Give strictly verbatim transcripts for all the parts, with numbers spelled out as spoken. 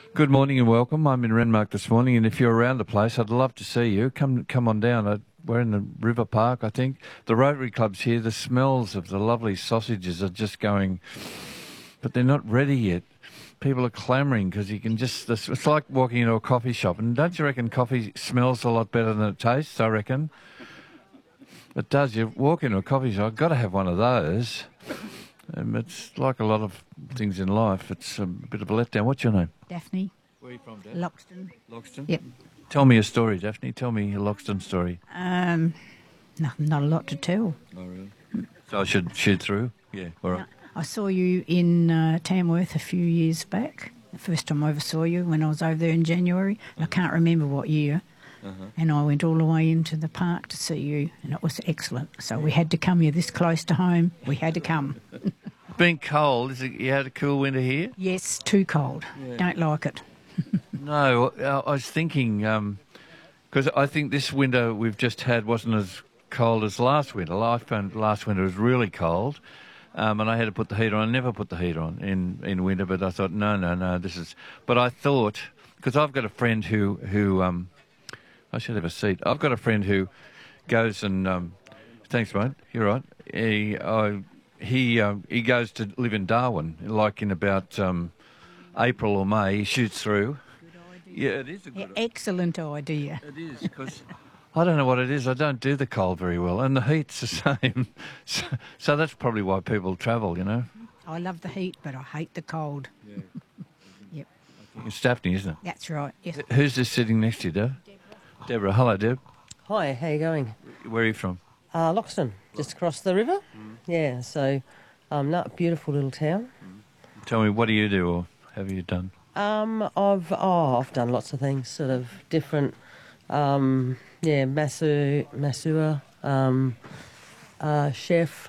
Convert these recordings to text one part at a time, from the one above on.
Good morning and welcome. I'm in Renmark this morning, and if you're around the place, I'd love to see you. Come come on down. I, we're in the River Park, I think. The Rotary Club's here. The smells of the lovely sausages are just going, but they're not ready yet. People are clamouring because you can just, it's like walking into a coffee shop. And don't you reckon coffee smells a lot better than it tastes, I reckon? It does. You walk into a coffee shop, I've got to have one of those. Um, it's like a lot of things in life. It's a bit of a letdown. What's your name? Daphne. Where are you from, Daphne? Loxton. Loxton? Yep. Tell me a story, Daphne. Tell me a Loxton story. Um, no, not a lot to tell. Oh, really? So I should shoot through? Yeah, all right. No, I saw you in uh, Tamworth a few years back. The first time I ever saw you when I was over there in January. Uh-huh. I can't remember what year. Uh-huh. And I went all the way into the park to see you, and it was excellent. So we had to come here this close to home. We had to come. Being cold, is it, you had a cool winter here? Yes, too cold. Yeah. Don't like it. No, I was thinking, because um, I think this winter we've just had wasn't as cold as last winter. I found last winter was really cold, um, and I had to put the heater on. I never put the heater on in, in winter, but I thought, no, no, no, this is... But I thought, because I've got a friend who... who um, I should have a seat. I've got a friend who goes and... Um, thanks, mate. You're right. He, I, he, uh, he goes to live in Darwin, like in about... Um, April or May, he shoots through. Yeah, it is a good idea. Excellent idea. It is, because I don't know what it is. I don't do the cold very well, and the heat's the same. So, so that's probably why people travel, you know. I love the heat, but I hate the cold. Yeah. Yep. It's Daphne, isn't it? That's right, yes. Who's this sitting next to you, Deb? Deborah. Deborah. Hello, Deb. Hi, how you going? Where are you from? Uh, Loxton, just across the river. Mm. Yeah, so, um, not beautiful little town. Mm. Tell me, what do you do, or... have you done? Um, I've oh, I've done lots of things, sort of different. Um, yeah, masseur, masseur, um, uh, chef.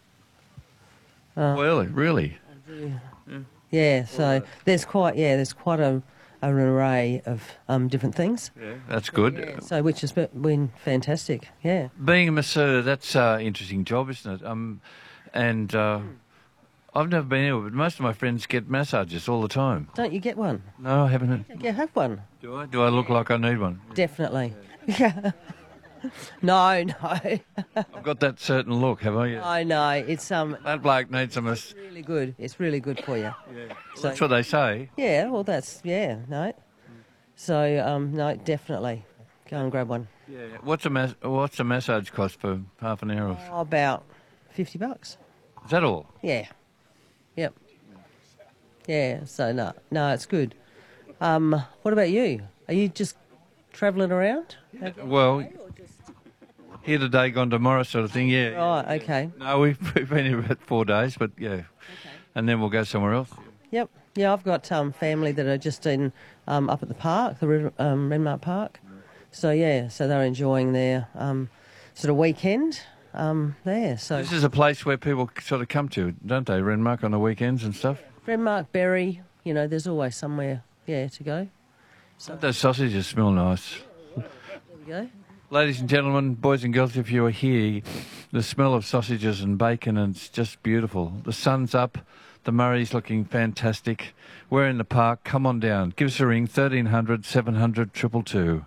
Uh, well, really? Yeah. yeah. So there's quite yeah, there's quite a an array of um, different things. Yeah, that's good. Yeah, so which has been fantastic. Yeah. Being a masseur, that's an interesting job, isn't it? Um, and. Uh, I've never been ill, but most of my friends get massages all the time. Don't you get one? No, I haven't. Yeah, have one. Do I? Do I look like I need one? Definitely. Yeah. no, no. I've got that certain look, have I? Yeah. I know. It's um. That bloke needs some. It's really good. It's really good for you. Yeah. Well, so, that's what they say. Yeah. Well, that's yeah. No. So um, no, definitely go and grab one. Yeah. What's a mas- What's a massage cost for half an hour? Oh, about fifty bucks. Is that all? Yeah. Yep. Yeah, so no, no, it's good. Um, what about you? Are you just travelling around? Yeah, well, here today, gone tomorrow sort of thing, yeah. Oh, okay. No, we've, we've been here about four days, but yeah. Okay. And then we'll go somewhere else. Yep. Yeah, I've got um, family that are just in um, up at the park, the um, Renmark Park. So, yeah, so they're enjoying their um, sort of weekend. Um, there, so this is a place where people sort of come to, don't they? Renmark on the weekends and stuff. Renmark, Berry, you know, there's always somewhere, yeah, to go. So those sausages smell nice. There we go. Ladies and gentlemen, boys and girls, if you are here, the smell of sausages and bacon, and it's just beautiful. The sun's up, the Murray's looking fantastic. We're in the park. Come on down. Give us a ring, thirteen hundred, seven hundred, two two two.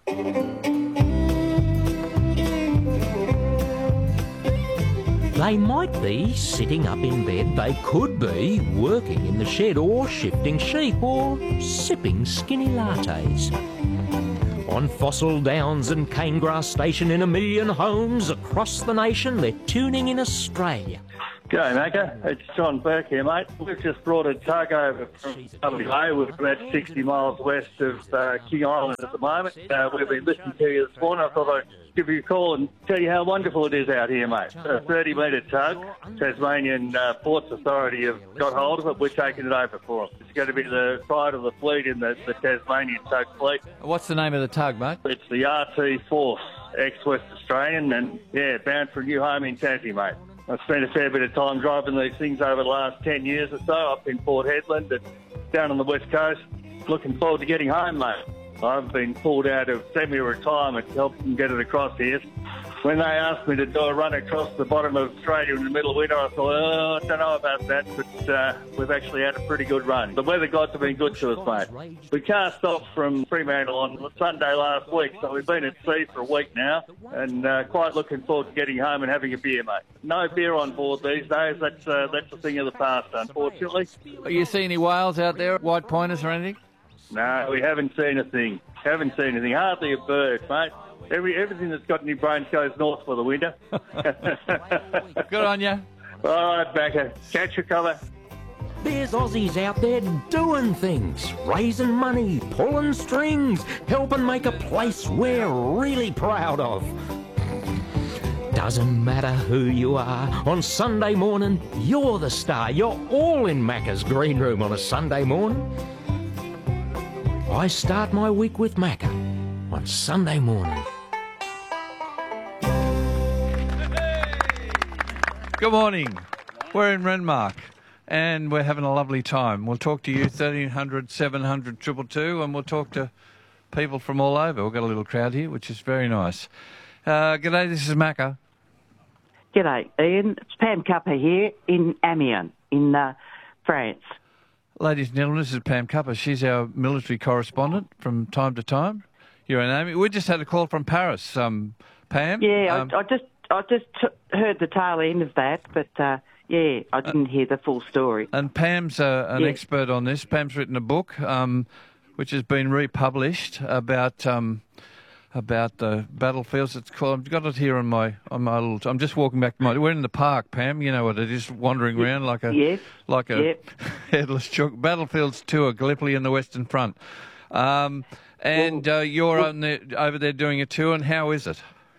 They might be sitting up in bed, they could be working in the shed or shifting sheep or sipping skinny lattes. On Fossil Downs and Canegrass Station in a million homes across the nation, they're tuning in Australia. G'day, Macca. It's John Burke here, mate. We've just brought a tug over from W A. We're about sixty miles west of uh, King Island at the moment. Uh, we've been listening to you this morning. I thought I'd give you a call and tell you how wonderful it is out here, mate. A thirty metre tug. Tasmanian uh, Ports Authority have got hold of it. We're taking it over for them. It's going to be the pride of the fleet in the, the Tasmanian tug fleet. What's the name of the tug, mate? It's the R T Force, ex-West Australian, and, yeah, bound for a new home in Tassie, mate. I've spent a fair bit of time driving these things over the last ten years or so, up in Port Hedland and down on the west coast. Looking forward to getting home, mate. I've been pulled out of semi-retirement to help them get it across here. when they asked me to do a run across the bottom of Australia in the middle of winter, I thought, oh, I don't know about that, but uh, we've actually had a pretty good run. The weather gods have been good to us, mate. We cast off from Fremantle on Sunday last week, so we've been at sea for a week now, and uh, quite looking forward to getting home and having a beer, mate. No beer on board these days. That's uh, that's a thing of the past, unfortunately. Are you see any whales out there, white pointers or anything? No, we haven't seen a thing. Haven't seen anything. Hardly a bird, mate. Every Everything that's got any brains goes north for the winter. Good on you. All right, Backer. Catch your colour. There's Aussies out there doing things, raising money, pulling strings, helping make a place we're really proud of. Doesn't matter who you are, on Sunday morning, you're the star. You're all in Macca's green room on a Sunday morning. I start my week with Macca on Sunday morning. Good morning. We're in Renmark and we're having a lovely time. We'll talk to you, thirteen hundred, seven hundred, two two two, and we'll talk to people from all over. We've got a little crowd here, which is very nice. Uh, g'day, this is Macca. G'day, Ian. It's Pam Cupper here in Amiens, in uh, France. Ladies and gentlemen, this is Pam Cupper. She's our military correspondent from time to time. You're in Amiens. We just had a call from Paris, um, Pam. Yeah, um, I, I just I just t- heard the tail end of that, but uh, yeah, I didn't hear the full story. And Pam's uh, an Yeah. expert on this. Pam's written a book um, which has been republished about um, about the battlefields. It's called. I've got it here on my on my little. I'm just walking back to my. We're in the park, Pam. You know what it is, wandering around like a Yes. like a Yep. headless chook. Battlefields tour, Gallipoli and the Western Front. Um, and uh, you're on there, over there doing a tour. And how is it?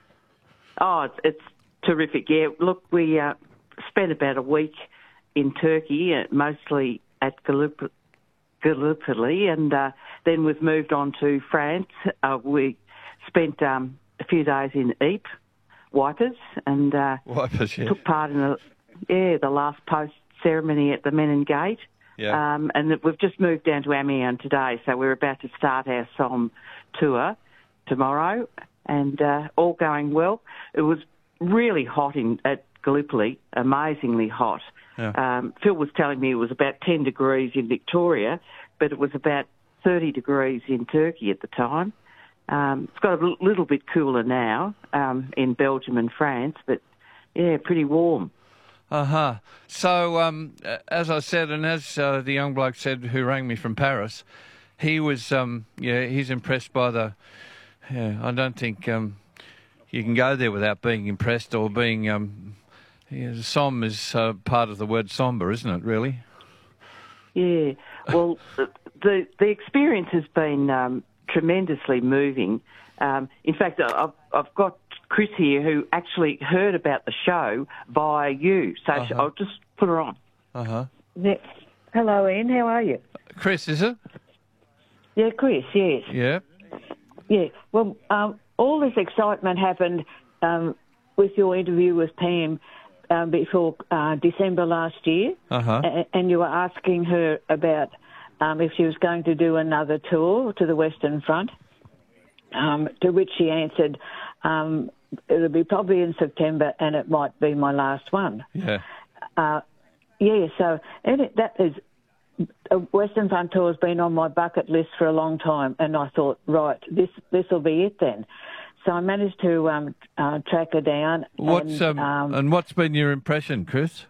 Oh, it's, it's terrific. Yeah, look, we uh, spent about a week in Turkey, uh, mostly at Gallip- Gallipoli, and uh, then we've moved on to France. Uh, we spent um, a few days in Ypres, Wipers, and uh, Wipers, yeah. took part in the yeah the last post ceremony at the Menin Gate. Yeah. Um, and we've just moved down to Amiens today, so we're about to start our Somme tour tomorrow, and uh, all going well. It was really hot in at Gallipoli, amazingly hot. Yeah. Um, Phil was telling me it was about ten degrees in Victoria, but it was about thirty degrees in Turkey at the time. Um, it's got a l- little bit cooler now um, in Belgium and France, but yeah, pretty warm. Uh-huh. So, um, as I said, and as uh, the young bloke said who rang me from Paris, he was, um, yeah, he's impressed by the, yeah, I don't think um, you can go there without being impressed or being, um, yeah, Somme is uh, part of the word sombre, isn't it, really? Yeah, well, the the experience has been um, tremendously moving. Um, in fact, I've, I've got Chris here who actually heard about the show via you, so Uh-huh. I'll just put her on. Uh-huh. Yeah. Hello, Ian. How are you? Chris, is it? Yeah, Chris. Yes. Yeah. Yeah. Well, um, all this excitement happened um, with your interview with Pam um, before uh, December last year, Uh-huh. a- and you were asking her about um, if she was going to do another tour to the Western Front. Um, to which she answered, um, "It'll be probably in September, and it might be my last one." Yeah. Uh, yeah. So and it, that is. A Western Front tour has been on my bucket list for a long time, and I thought, right, this this will be it then. So I managed to um, uh, track her down. What's and, um, um, and what's been your impression, Chris?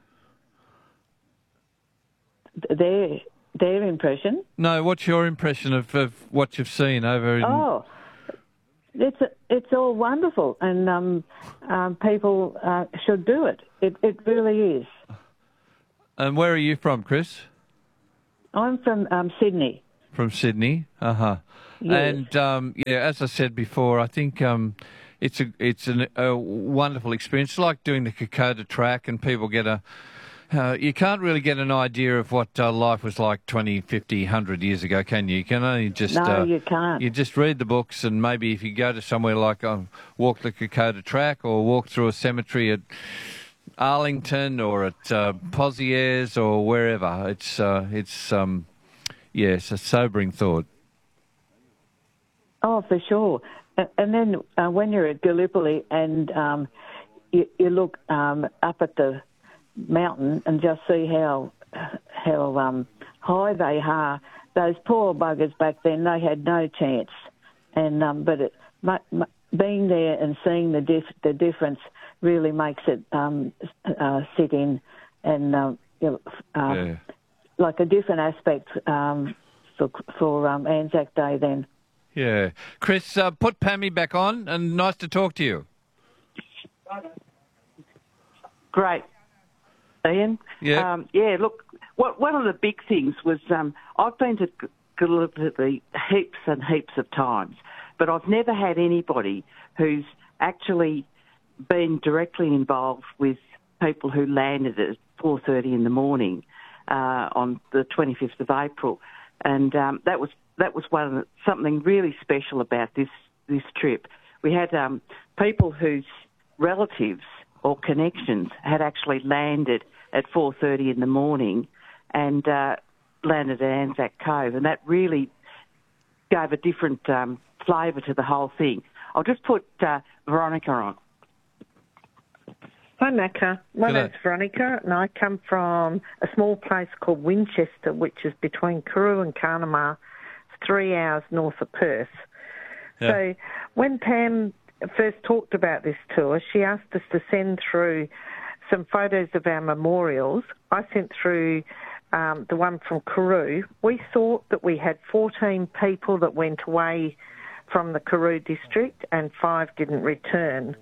their their impression? No, what's your impression of, of what you've seen over in... Oh, it's it's all wonderful, and um, um, people uh, should do it. It it really is. And where are you from, Chris? I'm from um, Sydney. From Sydney, uh-huh. Yes. And, um, yeah, as I said before, I think um, it's a it's an, a wonderful experience. It's like doing the Kokoda track, and people get a... Uh, you can't really get an idea of what uh, life was like twenty, fifty, one hundred years ago, can you? You can only just... No, uh, you can't. You just read the books, and maybe if you go to somewhere like um, walk the Kokoda track or walk through a cemetery at Arlington or at uh, Pozieres or wherever, it's, uh, it's um, yes, a sobering thought. Oh, for sure. And, and then uh, when you're at Gallipoli and um, you, you look um, up at the mountain and just see how how um, high they are, those poor buggers back then, they had no chance. And um, but it, m- m- being there and seeing the dif- the difference really makes it um, uh, sit in and uh, you know, uh, Yeah. like a different aspect um, for for um, Anzac Day then. Yeah. Chris, uh, put Pammy back on, and nice to talk to you. Great. Ian? Yeah. Um, yeah, look, what, one of the big things was um, I've been to Gallipoli heaps and heaps of times, but I've never had anybody who's actually been directly involved with people who landed at four thirty in the morning uh, on the twenty-fifth of April. And um, that was that was one of the, something really special about this, this trip. We had um, people whose relatives or connections had actually landed at four thirty in the morning and uh, landed at Anzac Cove, and that really gave a different um, flavour to the whole thing. I'll just put uh, Veronica on. Hi, Macca. My G'day. name's Veronica, and I come from a small place called Winchester, which is between Karoo and Carnamah, three hours north of Perth. Yeah. So when Pam first talked about this tour, she asked us to send through some photos of our memorials. I sent through um, the one from Karoo. We thought that we had fourteen people that went away from the Karoo district and five didn't return.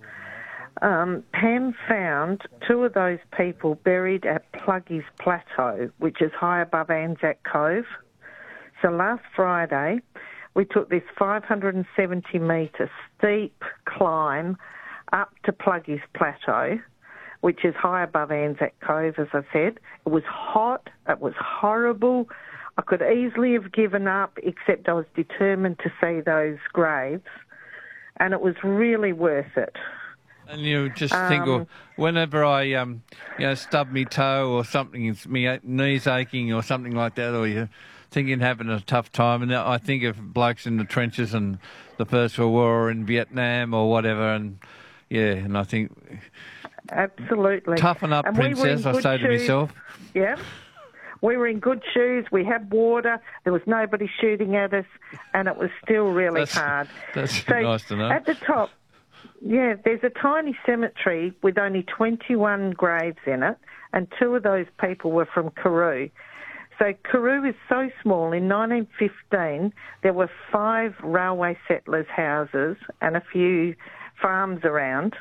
Um, Pam found two of those people buried at Pluggy's Plateau, which is high above Anzac Cove. So last Friday, we took this five hundred seventy metre steep climb up to Pluggy's Plateau, which is high above Anzac Cove, as I said. It was hot. It was horrible. I could easily have given up, except I was determined to see those graves, and it was really worth it. And you just think, Um, oh, whenever I, um, you know, stub me toe or something, it's me knees aching or something like that, or you're thinking having a tough time, and I think of blokes in the trenches and the First World War or in Vietnam or whatever, and yeah, and I think Absolutely. toughen up, And we were in princess, I good say to shoes. myself. Yeah. We were in good shoes, we had water, there was nobody shooting at us, and it was still really That's- hard. that's so nice to know. At the top, yeah, there's a tiny cemetery with only twenty-one graves in it, and two of those people were from Karoo. So Karoo is so small, in nineteen fifteen there were five railway settlers' houses and a few farms around.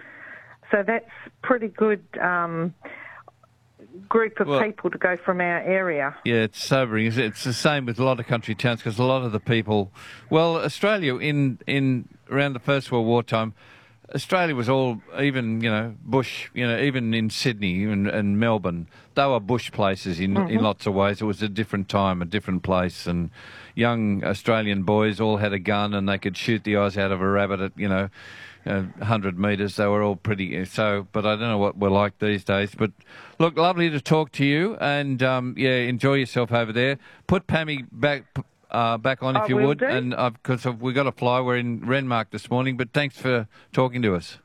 So that's pretty good um, group of Well- people to go from our area. Yeah, it's sobering. It's, it's the same with a lot of country towns because a lot of the people, well, Australia in in around the First World War time, Australia was all even you know bush. You know, even in Sydney and, and Melbourne, they were bush places in in lots of ways. It was a different time, a different place, and young Australian boys all had a gun and they could shoot the eyes out of a rabbit at you know. Uh, one hundred metres, they were all pretty so, but I don't know what we're like these days. But look, lovely to talk to you, and um, yeah, enjoy yourself over there. Put Pammy back uh, back on if I you will would, do. and because we've got to fly, we're in Renmark this morning. But thanks for talking to us.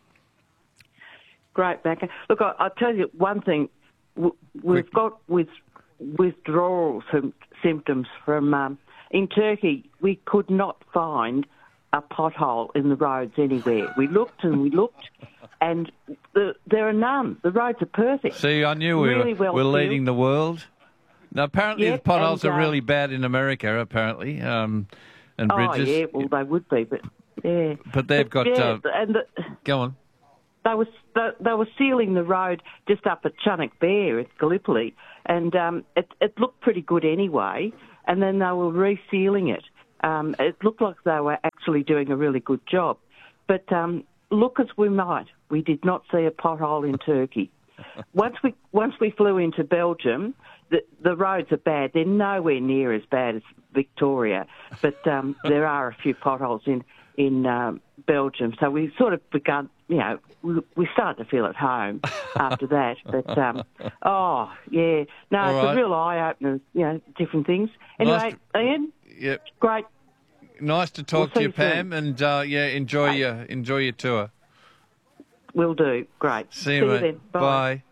Great, Becca. Look, I, I'll tell you one thing. W- We've Quick. got with withdrawal sym- symptoms from um, in Turkey. We could not find a pothole in the roads anywhere. We looked and we looked, and the, there are none. The roads are perfect. See, I knew we Really were well we're built. leading the world. Now, apparently, Yep, the potholes and, are uh, really bad in America. Apparently, um, and Oh bridges. yeah, well they would be, but yeah. But they've got. yeah, Uh, and the, go on. they was they, they were sealing the road just up at Chunnock Bear at Gallipoli, and um, it it looked pretty good anyway. And then they were resealing it. Um, it looked like they were actually doing a really good job. But um, look as we might, we did not see a pothole in Turkey. Once we once we flew into Belgium, the, the roads are bad. They're nowhere near as bad as Victoria, but um, there are a few potholes in in um, Belgium. So we sort of begun, you know, we, we started to feel at home after that. But um, oh yeah, no, All it's right. a real eye opener. You know, different things. Anyway, Nice Ian, Yep. great. nice to talk We'll to see you, you Pam, soon. and uh, yeah, enjoy your enjoy your tour. Will do. Great. See you, See you mate. then. Bye. Bye.